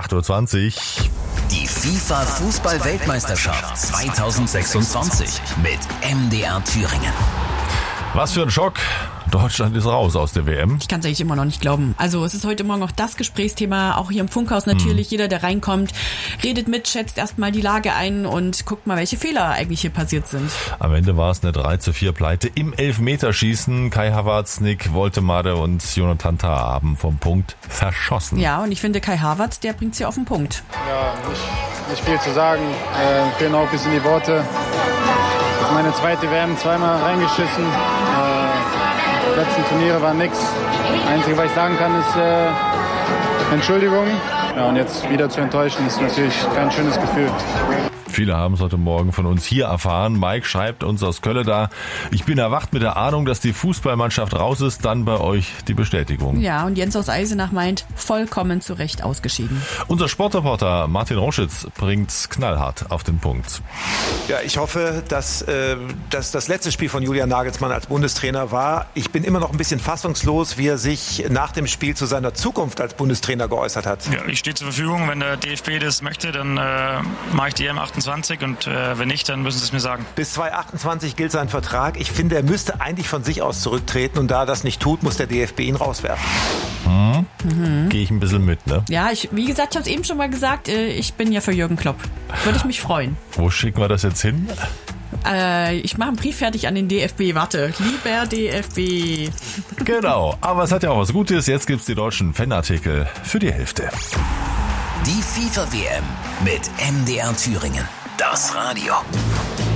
8:20 Uhr. Die FIFA-Fußball-Weltmeisterschaft 2026 mit MDR Thüringen. Was für ein Schock. Deutschland ist raus aus der WM. Ich kann es eigentlich immer noch nicht glauben. Also es ist heute Morgen auch das Gesprächsthema, auch hier im Funkhaus natürlich. Jeder, der reinkommt, redet mit, schätzt erstmal die Lage ein und guckt mal, welche Fehler eigentlich hier passiert sind. Am Ende war es eine 3:4 Pleite im Elfmeterschießen. Kai Havertz, Nick Woltemade und Jonathan Tah haben vom Punkt verschossen. Ja, und ich finde, Kai Havertz, der bringt's hier auf den Punkt. Ja, nicht viel zu sagen. Fehlen auch ein bisschen die Worte. Das ist meine zweite WM, zweimal reingeschissen. Die letzten Turniere waren nix. Das Einzige, was ich sagen kann, ist Entschuldigung. Ja, und jetzt wieder zu enttäuschen, ist natürlich kein schönes Gefühl. Viele haben es heute Morgen von uns hier erfahren. Mike schreibt uns aus Köln da: Ich bin erwacht mit der Ahnung, dass die Fußballmannschaft raus ist, dann bei euch die Bestätigung. Ja, und Jens aus Eisenach meint, vollkommen zu Recht ausgeschieden. Unser Sportreporter Martin Roschitz bringt's knallhart auf den Punkt. Ja, ich hoffe, dass das letzte Spiel von Julian Nagelsmann als Bundestrainer war. Ich bin immer noch ein bisschen fassungslos, wie er sich nach dem Spiel zu seiner Zukunft als Bundestrainer geäußert hat. Ja, ich stehe zur Verfügung. Wenn der DFB das möchte, dann mache ich die M28 und wenn nicht, dann müssen sie es mir sagen. Bis 2028 gilt sein Vertrag. Ich finde, er müsste eigentlich von sich aus zurücktreten und da er das nicht tut, muss der DFB ihn rauswerfen. Gehe ich ein bisschen mit, ne? Ja, wie gesagt, ich habe es eben schon mal gesagt, ich bin ja für Jürgen Klopp. Würde ich mich freuen. Wo schicken wir das jetzt hin? Ich mache einen Brief fertig an den DFB. Warte, lieber DFB. Genau, aber es hat ja auch was Gutes. Jetzt gibt's die deutschen Fanartikel für die Hälfte. Die FIFA-WM mit MDR Thüringen. Das Radio.